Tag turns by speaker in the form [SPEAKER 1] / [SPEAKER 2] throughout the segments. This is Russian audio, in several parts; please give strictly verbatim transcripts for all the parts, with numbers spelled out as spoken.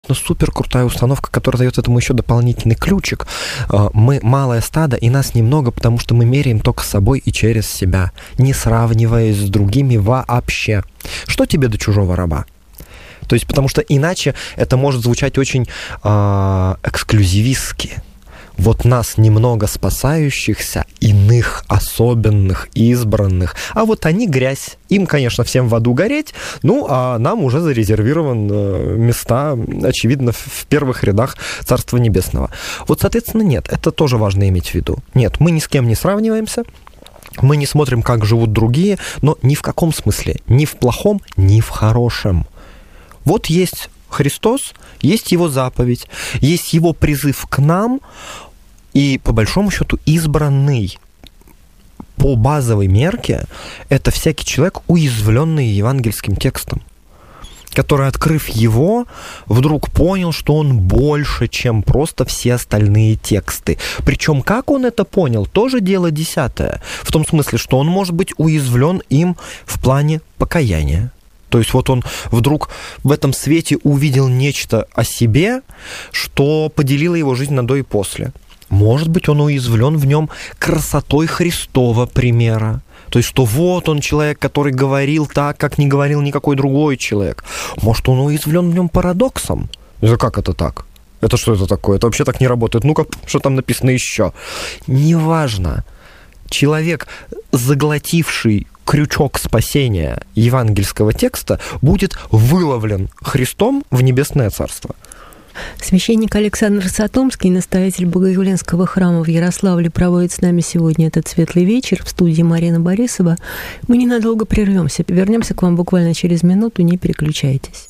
[SPEAKER 1] абсолютно супер крутая установка, которая дает этому еще дополнительный ключик. Мы малое стадо, и нас немного, потому что мы меряем только собой и через себя, не сравниваясь с другими вообще. Что тебе до чужого раба? То есть, потому что иначе это может звучать очень э, эксклюзивистски. Вот нас немного спасающихся, иных, особенных, избранных. А вот они грязь. Им, конечно, всем в аду гореть, ну, а нам уже зарезервированы места, очевидно, в первых рядах Царства Небесного. Вот, соответственно, нет, это тоже важно иметь в виду. Нет, мы ни с кем не сравниваемся, мы не смотрим, как живут другие, но ни в каком смысле, ни в плохом, ни в хорошем. Вот есть Христос, есть Его заповедь, есть Его призыв к нам, и, по большому счету, избранный по базовой мерке это всякий человек, уязвленный евангельским текстом, который, открыв его, вдруг понял, что он больше, чем просто все остальные тексты. Причем, как он это понял, тоже дело десятое. В том смысле, что он может быть уязвлен им в плане покаяния. То есть вот он вдруг в этом свете увидел нечто о себе, что поделило его жизнь на до и после. Может быть, он уязвлен в нем красотой Христова примера. То есть, что вот он человек, который говорил так, как не говорил никакой другой человек. Может, он уязвлен в нем парадоксом. Это как это так? Это что это такое? Это вообще так не работает. Ну-ка, что там написано еще? Неважно. Человек, заглотивший крючок спасения евангельского текста, будет выловлен Христом в небесное царство.
[SPEAKER 2] Священник Александр Сатомский, настоятель Богоявленского храма в Ярославле, проводит с нами сегодня этот светлый вечер в студии Марина Борисова. Мы ненадолго прервемся. Вернемся к вам буквально через минуту. Не переключайтесь.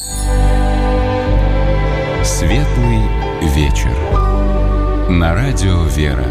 [SPEAKER 3] Светлый вечер. На радио «Вера».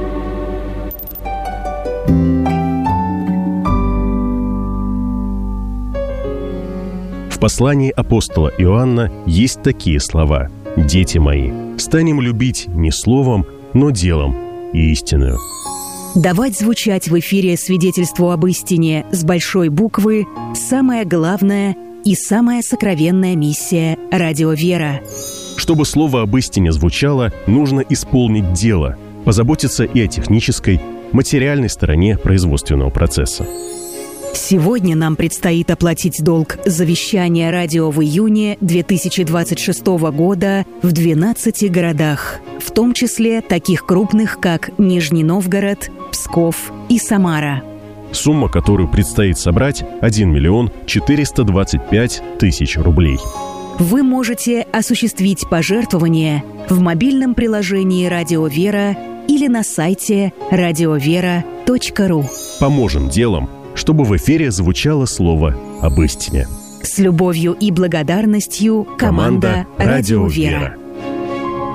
[SPEAKER 4] В послании апостола Иоанна есть такие слова: «Дети мои, станем любить не словом, но делом и истиною».
[SPEAKER 5] Давать звучать в эфире свидетельству об истине с большой буквы – самая главная и самая сокровенная миссия «Радио Вера».
[SPEAKER 4] Чтобы слово об истине звучало, нужно исполнить дело, позаботиться и о технической, материальной стороне производственного процесса.
[SPEAKER 5] Сегодня нам предстоит оплатить долг завещания радио в июне две тысячи двадцать шестого года в двенадцати городах, в том числе таких крупных, как Нижний Новгород, Псков и Самара.
[SPEAKER 4] Сумма, которую предстоит собрать, один миллион четыреста двадцать пять тысяч рублей.
[SPEAKER 5] Вы можете осуществить пожертвование в мобильном приложении «Радио Вера» или на сайте радиовера точка ру.
[SPEAKER 4] Поможем делом, чтобы в эфире звучало слово об истине.
[SPEAKER 5] С любовью и благодарностью, команда «Радио Вера».